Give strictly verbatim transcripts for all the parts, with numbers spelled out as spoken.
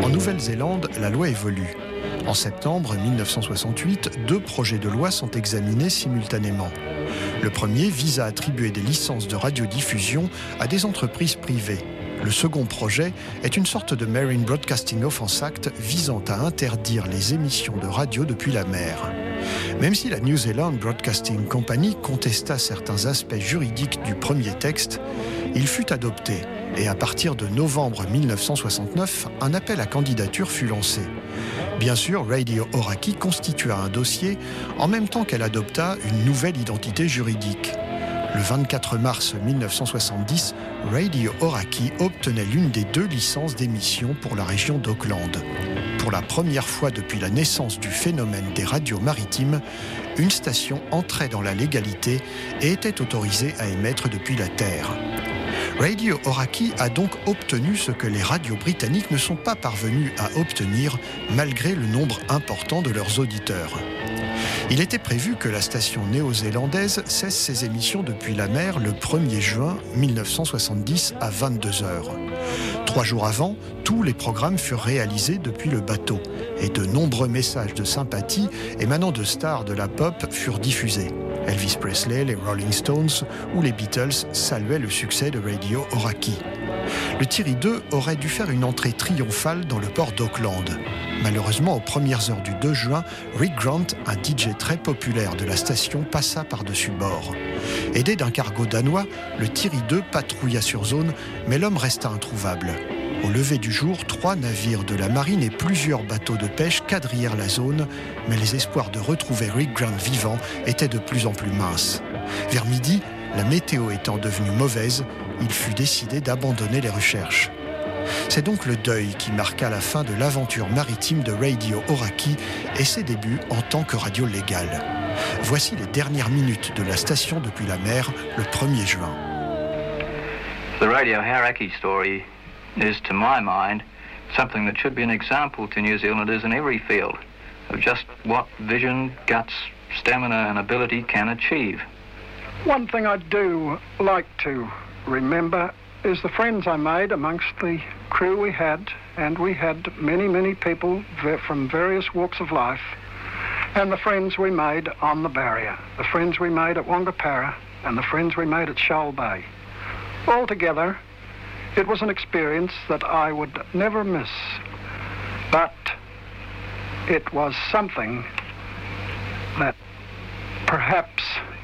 Nouvelle-Zélande, la loi évolue. En septembre mille neuf cent soixante-huit, deux projets de loi sont examinés simultanément. Le premier vise à attribuer des licences de radiodiffusion à des entreprises privées. Le second projet est une sorte de Marine Broadcasting Offence Act visant à interdire les émissions de radio depuis la mer. Même si la New Zealand Broadcasting Company contesta certains aspects juridiques du premier texte, il fut adopté et à partir de novembre mille neuf cent soixante-neuf, un appel à candidature fut lancé. Bien sûr, Radio Ōrākei constitua un dossier en même temps qu'elle adopta une nouvelle identité juridique. Le vingt-quatre mars mille neuf cent soixante-dix, Radio Ōrākei obtenait l'une des deux licences d'émission pour la région d'Auckland. Pour la première fois depuis la naissance du phénomène des radios maritimes, une station entrait dans la légalité et était autorisée à émettre depuis la Terre. Radio Ōrākei a donc obtenu ce que les radios britanniques ne sont pas parvenus à obtenir malgré le nombre important de leurs auditeurs. Il était prévu que la station néo-zélandaise cesse ses émissions depuis la mer le premier juin mille neuf cent soixante-dix à vingt-deux heures. Trois jours avant, tous les programmes furent réalisés depuis le bateau et de nombreux messages de sympathie émanant de stars de la pop furent diffusés. Elvis Presley, les Rolling Stones ou les Beatles saluaient le succès de Radio Ōrākei. Le Thierry deux aurait dû faire une entrée triomphale dans le port d'Auckland. Malheureusement, aux premières heures du deux juin, Rick Grant, un D J très populaire de la station, passa par-dessus bord. Aidé d'un cargo danois, le Thierry deux patrouilla sur zone, mais l'homme resta introuvable. Au lever du jour, trois navires de la marine et plusieurs bateaux de pêche quadrillèrent la zone, mais les espoirs de retrouver Rick Grant vivant étaient de plus en plus minces. Vers midi, la météo étant devenue mauvaise, il fut décidé d'abandonner les recherches. C'est donc le deuil qui marqua la fin de l'aventure maritime de Radio Ōrākei et ses débuts en tant que radio légale. Voici les dernières minutes de la station depuis la mer, le premier juin. The Radio Ōrākei story is, to my mind, something that should be an example to New Zealanders in every field of just what vision, guts, stamina and ability can achieve. One thing I do like to remember is the friends I made amongst the crew we had, and we had many, many people from various walks of life, and the friends we made on the barrier, the friends we made at Wangapara, and the friends we made at Shoal Bay. Altogether, it was an experience that I would never miss, but it was something that perhaps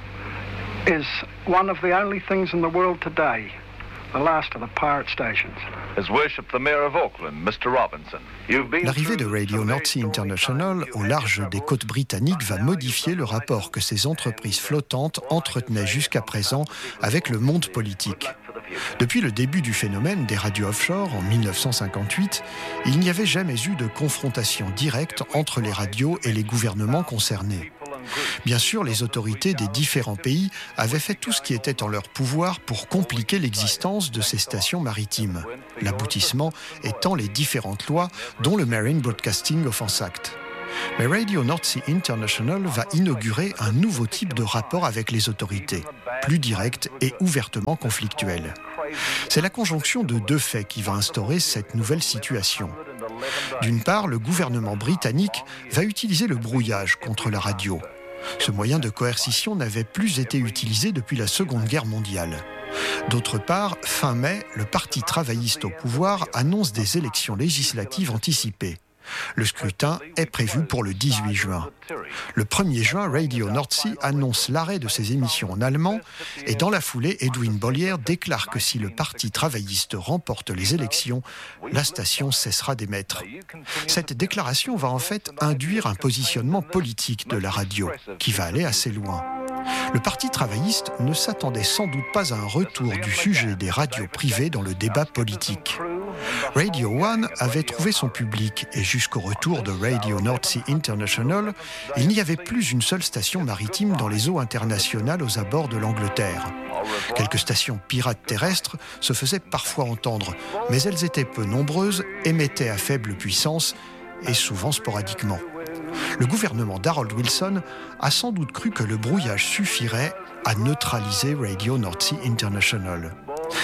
is one of the only things in the world today, the last of the pirate stations. His Worship the Mayor of Auckland, Mister Robinson. L'arrivée de Radio North Sea International au large des côtes britanniques va modifier le rapport que ces entreprises flottantes entretenaient jusqu'à présent avec le monde politique. Depuis le début du phénomène des radios offshore en mille neuf cent cinquante-huit, il n'y avait jamais eu de confrontation directe entre les radios et les gouvernements concernés. Bien sûr, les autorités des différents pays avaient fait tout ce qui était en leur pouvoir pour compliquer l'existence de ces stations maritimes. L'aboutissement étant les différentes lois, dont le Marine Broadcasting Offence Act. Mais Radio North Sea International va inaugurer un nouveau type de rapport avec les autorités, plus direct et ouvertement conflictuel. C'est la conjonction de deux faits qui va instaurer cette nouvelle situation. D'une part, le gouvernement britannique va utiliser le brouillage contre la radio. Ce moyen de coercition n'avait plus été utilisé depuis la Seconde Guerre mondiale. D'autre part, fin mai, le Parti travailliste au pouvoir annonce des élections législatives anticipées. Le scrutin est prévu pour le dix-huit juin. Le premier juin, Radio North Sea annonce l'arrêt de ses émissions en allemand et dans la foulée, Edwin Bollier déclare que si le Parti travailliste remporte les élections, la station cessera d'émettre. Cette déclaration va en fait induire un positionnement politique de la radio qui va aller assez loin. Le Parti travailliste ne s'attendait sans doute pas à un retour du sujet des radios privées dans le débat politique. Radio One avait trouvé son public et jusqu'au retour de Radio North Sea International, il n'y avait plus une seule station maritime dans les eaux internationales aux abords de l'Angleterre. Quelques stations pirates terrestres se faisaient parfois entendre, mais elles étaient peu nombreuses, émettaient à faible puissance et souvent sporadiquement. Le gouvernement d'Harold Wilson a sans doute cru que le brouillage suffirait à neutraliser Radio North Sea International.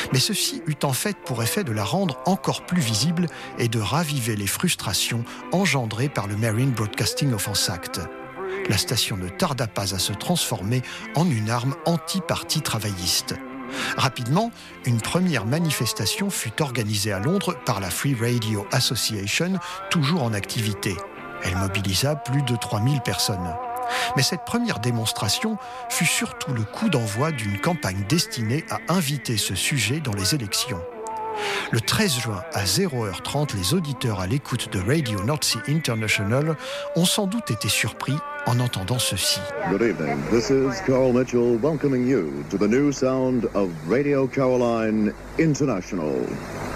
Mais ceci eut en fait pour effet de la rendre encore plus visible et de raviver les frustrations engendrées par le Marine Broadcasting Offense Act. La station ne tarda pas à se transformer en une arme anti-parti travailliste. Rapidement, une première manifestation fut organisée à Londres par la Free Radio Association, toujours en activité. Elle mobilisa plus de trois mille personnes. Mais cette première démonstration fut surtout le coup d'envoi d'une campagne destinée à inviter ce sujet dans les élections. Le treize juin à zéro heure trente, les auditeurs à l'écoute de Radio North Sea International ont sans doute été surpris en entendant ceci. Good evening. This is Carl Mitchell welcoming you to the new sound of Radio Caroline International.